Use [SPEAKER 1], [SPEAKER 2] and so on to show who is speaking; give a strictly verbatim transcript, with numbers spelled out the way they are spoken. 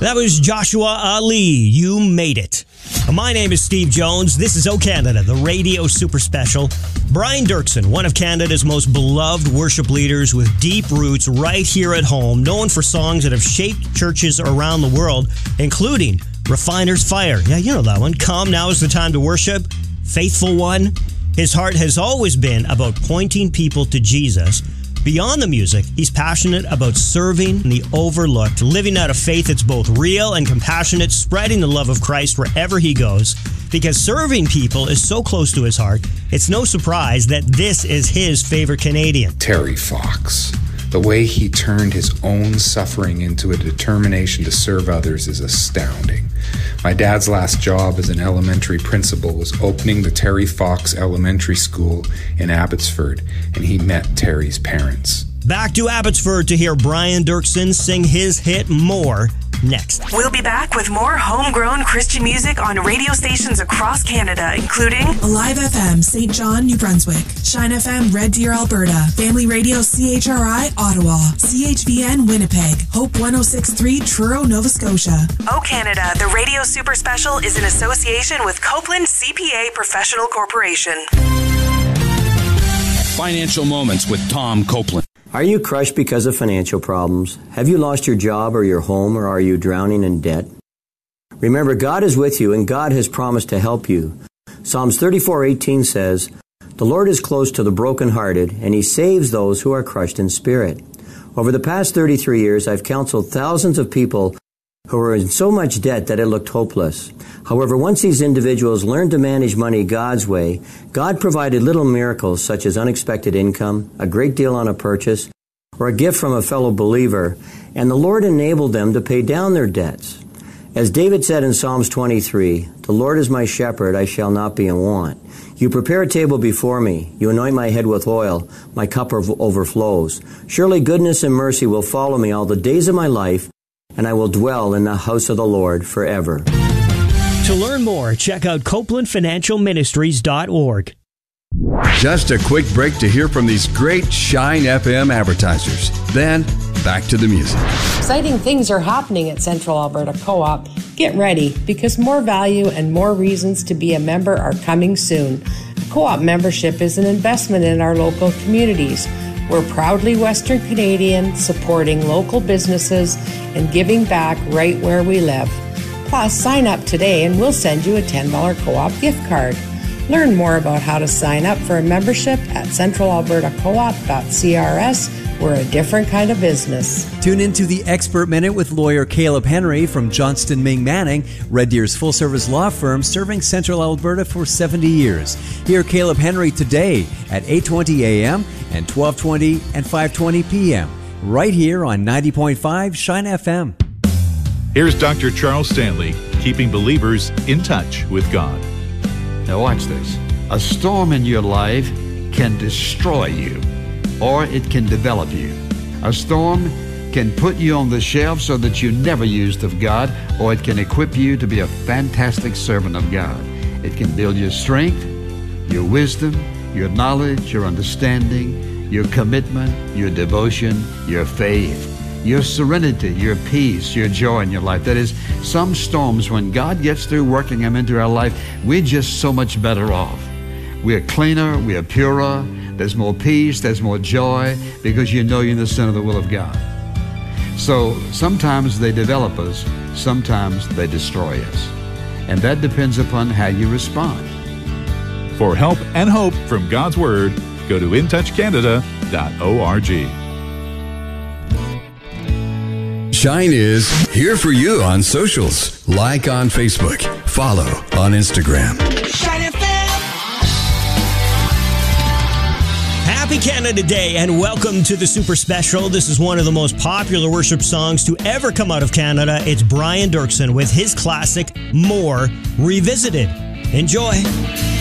[SPEAKER 1] That was Joshua Ali. You made it. My name is Steve Jones. This is O Canada, the radio super special. Brian Dirksen, one of Canada's most beloved worship leaders with deep roots right here at home, known for songs that have shaped churches around the world, including Refiner's Fire. Yeah, you know that one. Come, Now is the Time to Worship. Faithful One. His heart has always been about pointing people to Jesus. Beyond the music, he's passionate about serving the overlooked, living out a faith that's both real and compassionate, spreading the love of Christ wherever he goes. Because serving people is so close to his heart, it's no surprise that this is his favorite Canadian.
[SPEAKER 2] Terry Fox. The way he turned his own suffering into a determination to serve others is astounding. My dad's last job as an elementary principal was opening the Terry Fox Elementary School in Abbotsford, and he met Terry's parents.
[SPEAKER 1] Back to Abbotsford to hear Brian Dirksen sing his hit More next.
[SPEAKER 3] We'll be back with more homegrown Christian music on radio stations across Canada, including
[SPEAKER 4] Alive F M, Saint John, New Brunswick, Shine F M, Red Deer, Alberta, Family Radio, C H R I, Ottawa, C H V N, Winnipeg, Hope one oh six point three, Truro, Nova Scotia.
[SPEAKER 3] O Canada, the radio super special is in association with Copeland C P A Professional Corporation.
[SPEAKER 5] Financial Moments with Tom Copeland.
[SPEAKER 6] Are you crushed because of financial problems? Have you lost your job or your home, or are you drowning in debt? Remember, God is with you, and God has promised to help you. Psalms thirty-four eighteen says, "The Lord is close to the brokenhearted, and he saves those who are crushed in spirit." Over the past thirty-three years, I've counseled thousands of people who were in so much debt that it looked hopeless. However, once these individuals learned to manage money God's way, God provided little miracles such as unexpected income, a great deal on a purchase, or a gift from a fellow believer, and the Lord enabled them to pay down their debts. As David said in Psalms twenty-three, "The Lord is my shepherd, I shall not be in want. You prepare a table before me. You anoint my head with oil. My cup overflows. Surely goodness and mercy will follow me all the days of my life, and I will dwell in the house of the Lord forever."
[SPEAKER 1] To learn more, check out copeland financial ministries dot org.
[SPEAKER 7] Just a quick break to hear from these great Shine F M advertisers. Then, back to the music.
[SPEAKER 8] Exciting things are happening at Central Alberta Co-op. Get ready, because more value and more reasons to be a member are coming soon. A co-op membership is an investment in our local communities. We're proudly Western Canadian, supporting local businesses and giving back right where we live. Plus, sign up today and we'll send you a ten dollars co-op gift card. Learn more about how to sign up for a membership at central alberta co op dot c r s. We're a different kind of business.
[SPEAKER 9] Tune into the Expert Minute with lawyer Caleb Henry from Johnston Ming Manning, Red Deer's full-service law firm serving Central Alberta for seventy years. Hear Caleb Henry today at eight twenty a.m. and twelve twenty and five twenty p.m. right here on ninety point five Shine F M.
[SPEAKER 10] Here's Doctor Charles Stanley, keeping believers in touch with God.
[SPEAKER 11] Now watch this. A storm in your life can destroy you, or it can develop you. A storm can put you on the shelf so that you're never used of God, or it can equip you to be a fantastic servant of God. It can build your strength, your wisdom, your knowledge, your understanding, your commitment, your devotion, your faith, your serenity, your peace, your joy in your life. That is, some storms, when God gets through working them into our life, we're just so much better off. We're cleaner, we're purer, there's more peace, there's more joy, because you know you're in the center of the will of God. So sometimes they develop us, sometimes they destroy us. And that depends upon how you respond.
[SPEAKER 10] For help and hope from God's Word, go to in touch canada dot org.
[SPEAKER 7] Shine is here for you on socials. Like on Facebook. Follow on Instagram.
[SPEAKER 1] Shine F M. Happy Canada Day and welcome to the Super Special. This is one of the most popular worship songs to ever come out of Canada. It's Brian Dirksen with his classic More Revisited. Enjoy.